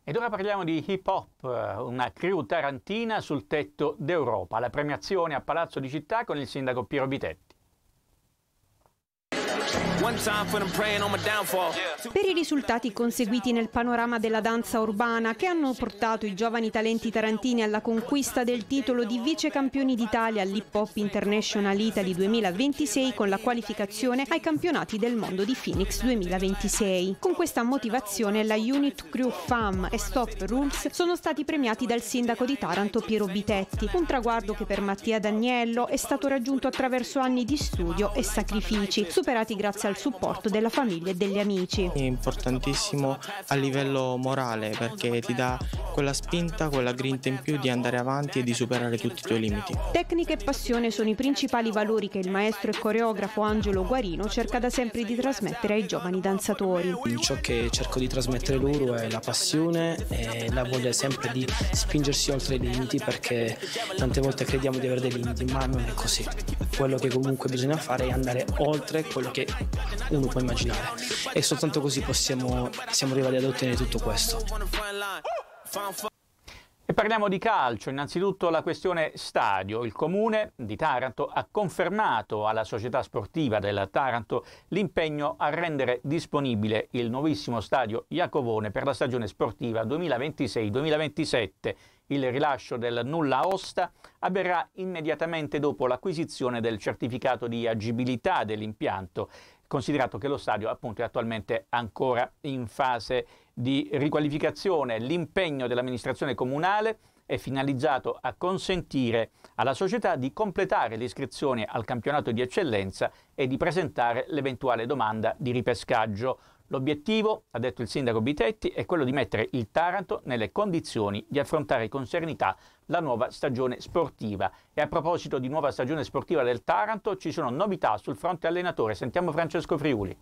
Ed ora parliamo di hip hop, una crew tarantina sul tetto d'Europa, la premiazione a Palazzo di Città con il sindaco Piero Bitetti. Per i risultati conseguiti nel panorama della danza urbana che hanno portato i giovani talenti tarantini alla conquista del titolo di vice campioni d'Italia all'Hip Hop International Italy 2026 con la qualificazione ai campionati del mondo di Phoenix 2026. Con questa motivazione la unit crew FAM e Stop Rules sono stati premiati dal sindaco di Taranto Piero Bitetti, un traguardo che per Mattia D'Agnello è stato raggiunto attraverso anni di studio e sacrifici, superati grazie al supporto della famiglia e degli amici. È importantissimo a livello morale perché ti dà quella spinta, quella grinta in più di andare avanti e di superare tutti i tuoi limiti. Tecnica e passione sono i principali valori che il maestro e coreografo Angelo Guarino cerca da sempre di trasmettere ai giovani danzatori. Ciò che cerco di trasmettere loro è la passione e la voglia sempre di spingersi oltre i limiti, perché tante volte crediamo di avere dei limiti, ma non è così. Quello che comunque bisogna fare è andare oltre quello che uno può immaginare e soltanto così siamo arrivati ad ottenere tutto questo. E parliamo di calcio, innanzitutto la questione stadio. Il Comune di Taranto ha confermato alla società sportiva del Taranto l'impegno a rendere disponibile il nuovissimo stadio Iacovone per la stagione sportiva 2026-2027. Il rilascio del nulla osta avverrà immediatamente dopo l'acquisizione del certificato di agibilità dell'impianto, considerato che lo stadio appunto è attualmente ancora in fase di riqualificazione. L'impegno dell'amministrazione comunale è finalizzato a consentire alla società di completare le iscrizioni al campionato di eccellenza e di presentare l'eventuale domanda di ripescaggio. L'obiettivo, ha detto il sindaco Bitetti, è quello di mettere il Taranto nelle condizioni di affrontare con serenità la nuova stagione sportiva. E a proposito di nuova stagione sportiva del Taranto, ci sono novità sul fronte allenatore. Sentiamo Francesco Friuli.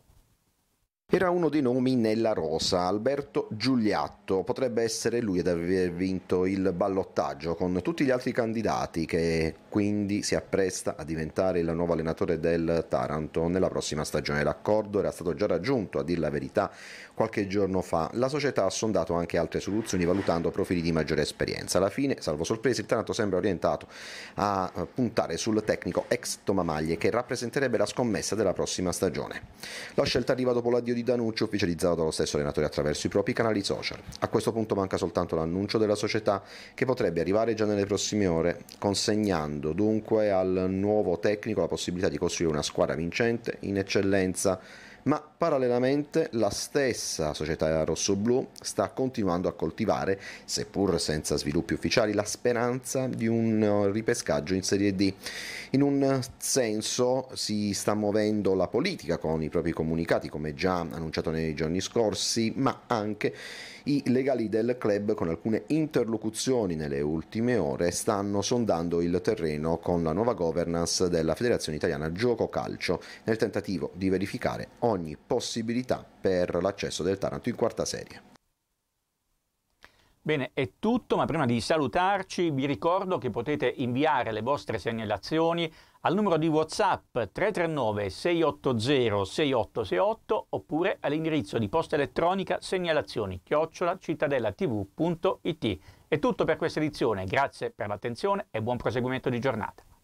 Era uno dei nomi nella rosa, Alberto Giuliatto. Potrebbe essere lui ad aver vinto il ballottaggio con tutti gli altri candidati, che quindi si appresta a diventare il nuovo allenatore del Taranto nella prossima stagione. L'accordo era stato già raggiunto, a dir la verità, qualche giorno fa. La società ha sondato anche altre soluzioni valutando profili di maggiore esperienza. Alla fine, salvo sorprese, il Taranto sembra orientato a puntare sul tecnico ex Tomamaglie, che rappresenterebbe la scommessa della prossima stagione. La scelta arriva dopo l'addio di Danucci, ufficializzato dallo stesso allenatore attraverso i propri canali social. A questo punto manca soltanto l'annuncio della società, che potrebbe arrivare già nelle prossime ore, consegnando dunque al nuovo tecnico la possibilità di costruire una squadra vincente in eccellenza. Ma parallelamente la stessa società rossoblù sta continuando a coltivare, seppur senza sviluppi ufficiali, la speranza di un ripescaggio in Serie D. In un senso si sta muovendo la politica con i propri comunicati, come già annunciato nei giorni scorsi, ma anche i legali del club, con alcune interlocuzioni nelle ultime ore, stanno sondando il terreno con la nuova governance della Federazione Italiana Gioco Calcio, nel tentativo di verificare ogni possibilità per l'accesso del Taranto in quarta serie. Bene, è tutto, ma prima di salutarci vi ricordo che potete inviare le vostre segnalazioni al numero di WhatsApp 339 680 6868 oppure all'indirizzo di posta elettronica segnalazioni@cittadellatv.it. È tutto per questa edizione, grazie per l'attenzione e buon proseguimento di giornata.